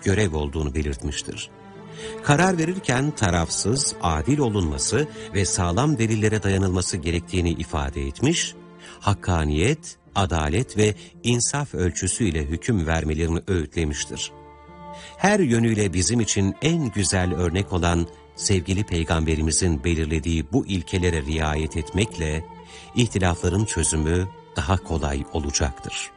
görev olduğunu belirtmiştir. Karar verirken tarafsız, adil olunması ve sağlam delillere dayanılması gerektiğini ifade etmiş, hakkaniyet, adalet ve insaf ölçüsüyle hüküm vermelerini öğütlemiştir. Her yönüyle bizim için en güzel örnek olan sevgili Peygamberimizin belirlediği bu ilkelere riayet etmekle ihtilafların çözümü daha kolay olacaktır.